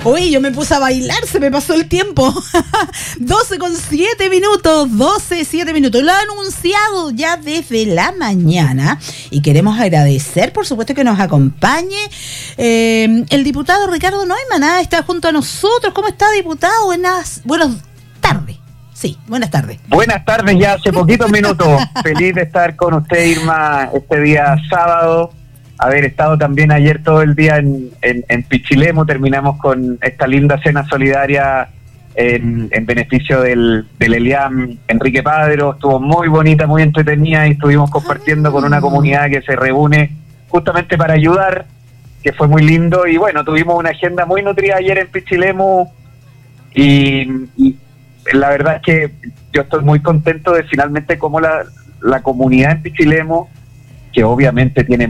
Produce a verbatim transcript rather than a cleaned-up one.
Uy, yo me puse a bailar, se me pasó el tiempo. doce con siete minutos, doce, siete minutos. Lo ha anunciado ya desde la mañana y queremos agradecer, por supuesto, que nos acompañe eh, el diputado Ricardo Neumann, ¿ah? Está junto a nosotros. ¿Cómo está, diputado? Buenas, buenas tardes. Sí, buenas tardes. Buenas tardes, ya hace poquitos minutos. Feliz de estar con usted, Irma, este día sábado. Haber estado también ayer todo el día en, en, en Pichilemu. Terminamos con esta linda cena solidaria en, en beneficio del, del Eliam Enrique Padro. Estuvo muy bonita, muy entretenida y estuvimos compartiendo con una comunidad que se reúne justamente para ayudar, que fue muy lindo. Y bueno, tuvimos una agenda muy nutrida ayer en Pichilemu y, y la verdad es que yo estoy muy contento de finalmente cómo la, la comunidad en Pichilemu, que obviamente tiene